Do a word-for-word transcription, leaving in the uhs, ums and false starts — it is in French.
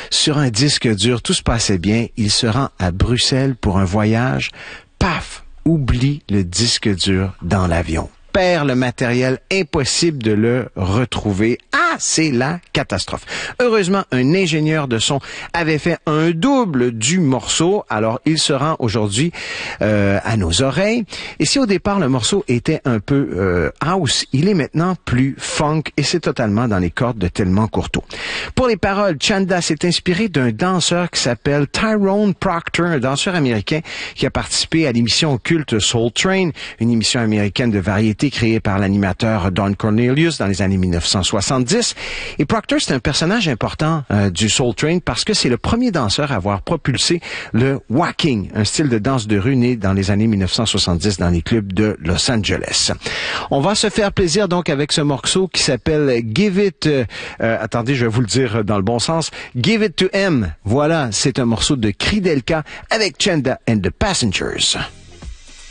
sur un disque dur. Tout se passait bien. Il se rend à Bruxelles pour un voyage. Paf! Oublie le disque dur dans l'avion. Perd le matériel, impossible de le retrouver. Ah, c'est la catastrophe. Heureusement, un ingénieur de son avait fait un double du morceau, alors il se rend aujourd'hui euh, à nos oreilles. Et si au départ le morceau était un peu euh, house, il est maintenant plus funk et c'est totalement dans les cordes de Tellement Courteau. Pour les paroles, Chanda s'est inspiré d'un danseur qui s'appelle Tyrone Proctor, un danseur américain qui a participé à l'émission culte Soul Train, une émission américaine de variété créée par l'animateur Don Cornelius dans les années mille neuf cent soixante-dix. Et Proctor, c'est un personnage important euh, du Soul Train parce que c'est le premier danseur à avoir propulsé le walking, un style de danse de rue né dans les années mille neuf cent soixante-dix dans les clubs de Los Angeles. On va se faire plaisir donc avec ce morceau qui s'appelle Give It, euh, euh, attendez, je vais vous le dire dans le bon sens, Give It to M. Voilà, c'est un morceau de Kridelka avec Chanda and the Passengers.